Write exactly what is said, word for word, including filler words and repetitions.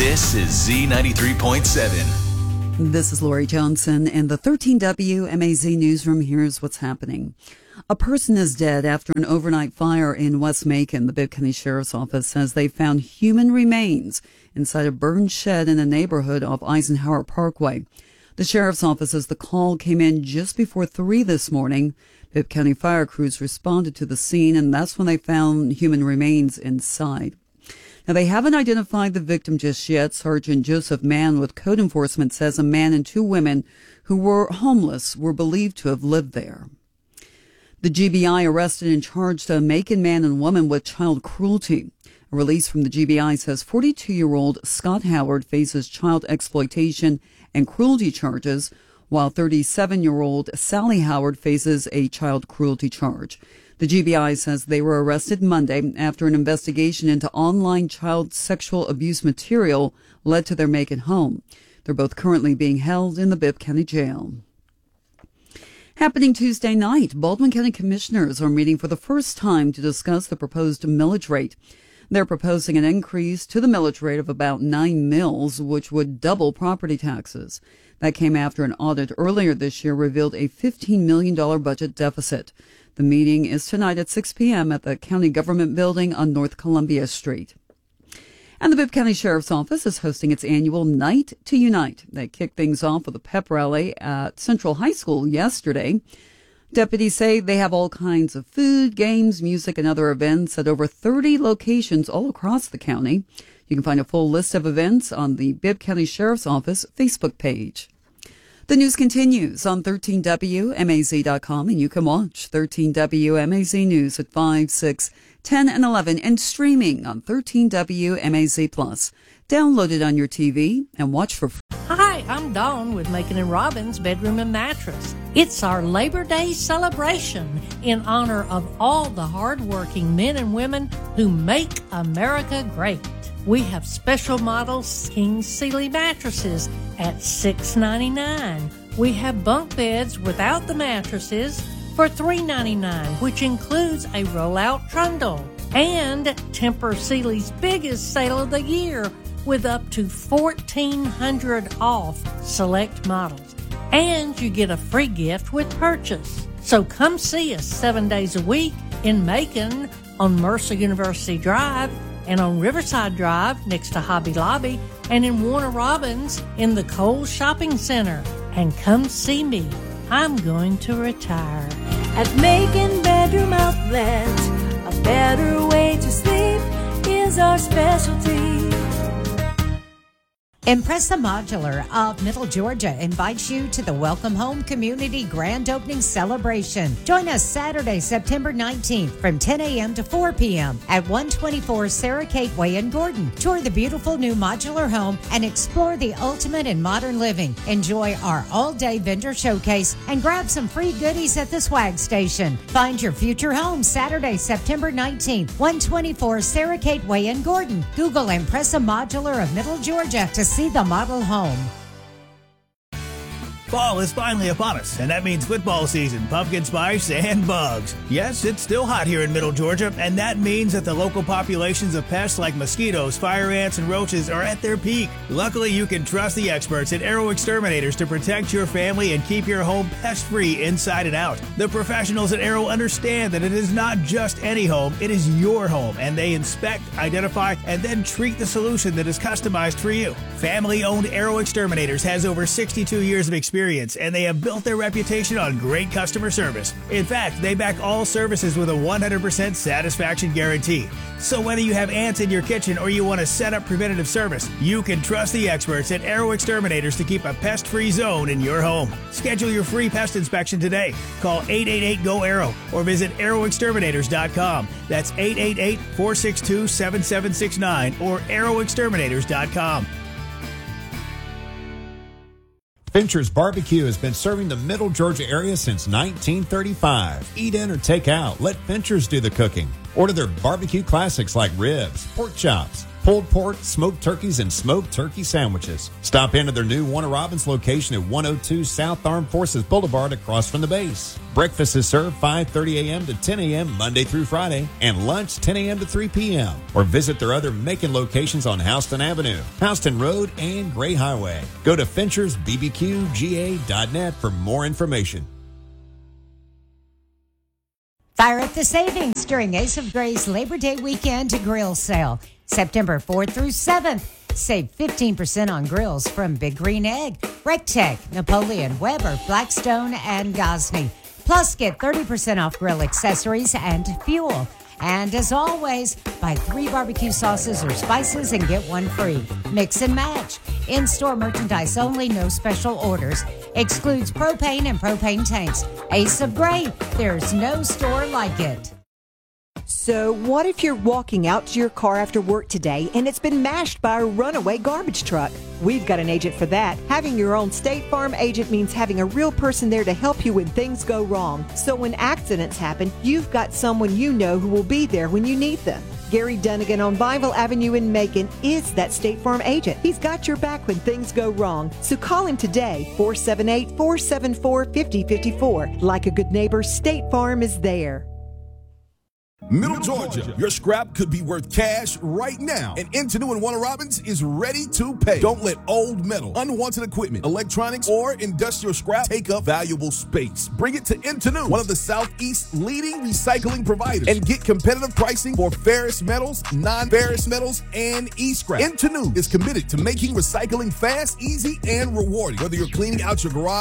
This is Z ninety-three point seven. This is Lori Johnson in the thirteen W M A Z newsroom. Here's what's happening. A person is dead after an overnight fire in West Macon. The Bibb County Sheriff's Office says they found human remains inside a burned shed in a neighborhood off Eisenhower Parkway. The Sheriff's Office says the call came in just before three this morning. Bibb County fire crews responded to the scene, and that's when they found human remains inside. Now, they haven't identified the victim just yet. Sergeant Joseph Mann with Code Enforcement says a man and two women who were homeless were believed to have lived there. The G B I arrested and charged a Macon man and woman with child cruelty. A release from the G B I says forty-two-year-old Scott Howard faces child exploitation and cruelty charges, while thirty-seven-year-old Sally Howard faces a child cruelty charge. The G B I says they were arrested Monday after an investigation into online child sexual abuse material led to their Macon home. They're both currently being held in the Bibb County Jail. Happening Tuesday night, Baldwin County commissioners are meeting for the first time to discuss the proposed millage rate. They're proposing an increase to the millage rate of about nine mils, which would double property taxes. That came after an audit earlier this year revealed a fifteen million dollars budget deficit. The meeting is tonight at six p.m. at the County Government Building on North Columbia Street. And the Bibb County Sheriff's Office is hosting its annual Night to Unite. They kicked things off with a pep rally at Central High School yesterday. Deputies say they have all kinds of food, games, music, and other events at over thirty locations all across the county. You can find a full list of events on the Bibb County Sheriff's Office Facebook page. The news continues on thirteen W M A Z dot com, and you can watch thirteen W M A Z News at five, six, ten, and eleven, and streaming on thirteen W M A Z Plus. Download it on your T V and watch for free. Hi, I'm Dawn with Macon and Robbins Bedroom and Mattress. It's our Labor Day celebration in honor of all the hardworking men and women who make America great. We have special models King Sealy mattresses at six ninety-nine. We have bunk beds without the mattresses for three ninety-nine, which includes a roll-out trundle. And Tempur Sealy's biggest sale of the year with up to fourteen hundred dollars off select models. And you get a free gift with purchase. So come see us seven days a week in Macon on Mercer University Drive, and on Riverside Drive next to Hobby Lobby, and in Warner Robins in the Kohl's Shopping Center. And come see me. I'm going to retire. At Macon Bedroom Outlet, a better way to sleep is our specialty. Impressa Modular of Middle Georgia invites you to the Welcome Home Community Grand Opening Celebration. Join us Saturday, September nineteenth from ten a.m. to four p.m. at one twenty-four Sarah Kate Way in Gordon. Tour the beautiful new modular home and explore the ultimate in modern living. Enjoy our all-day vendor showcase and grab some free goodies at the swag station. Find your future home Saturday, September nineteenth, one twenty-four Sarah Kate Way in Gordon. Google Impressa Modular of Middle Georgia to see the model home. Fall is finally upon us, and that means football season, pumpkin spice, and bugs. Yes, it's still hot here in Middle Georgia, and that means that the local populations of pests like mosquitoes, fire ants, and roaches are at their peak. Luckily, you can trust the experts at Arrow Exterminators to protect your family and keep your home pest-free inside and out. The professionals at Arrow understand that it is not just any home, it is your home, and they inspect, identify, and then treat the solution that is customized for you. Family-owned Arrow Exterminators has over sixty-two years of experience, and they have built their reputation on great customer service. In fact, they back all services with a one hundred percent satisfaction guarantee. So whether you have ants in your kitchen or you want to set up preventative service, you can trust the experts at Arrow Exterminators to keep a pest-free zone in your home. Schedule your free pest inspection today. Call eight eight eight, G O, ARROW or visit arrow exterminators dot com. That's eight eight eight, four six two, seven seven six nine or arrow exterminators dot com. Fincher's Barbecue has been serving the Middle Georgia area since nineteen thirty-five. Eat in or take out. Let Fincher's do the cooking. Order their barbecue classics like ribs, pork chops, pulled pork, smoked turkeys, and smoked turkey sandwiches. Stop into their new Warner Robins location at one oh two South Armed Forces Boulevard across from the base. Breakfast is served five thirty a.m. to ten a.m. Monday through Friday, and lunch ten a.m. to three p.m. Or visit their other Macon locations on Houston Avenue, Houston Road, and Gray Highway. Go to Finchers B B Q G A dot net for more information. Fire up the savings during Ace of Gray's Labor Day weekend grill sale. September fourth through seventh. Save fifteen percent on grills from Big Green Egg, Rectech, Napoleon, Weber, Blackstone, and Gosney. Plus, get thirty percent off grill accessories and fuel. And as always, buy three barbecue sauces or spices and get one free. Mix and match. In-store merchandise only, no special orders. Excludes propane and propane tanks. Ace of Gray, there's no store like it. So what if you're walking out to your car after work today and it's been mashed by a runaway garbage truck? We've got an agent for that. Having your own State Farm agent means having a real person there to help you when things go wrong. So when accidents happen, you've got someone you know who will be there when you need them. Gary Dunnigan on Bible Avenue in Macon is that State Farm agent. He's got your back when things go wrong. So call him today, four seven eight, four seven four, five zero five four. Like a good neighbor, State Farm is there. Middle Georgia, your scrap could be worth cash right now. And Intenu and Warner Robins is ready to pay. Don't let old metal, unwanted equipment, electronics, or industrial scrap take up valuable space. Bring it to Intenu, one of the Southeast's leading recycling providers, and get competitive pricing for ferrous metals, non-ferrous metals, and e-scrap. Intenu is committed to making recycling fast, easy, and rewarding. Whether you're cleaning out your garage,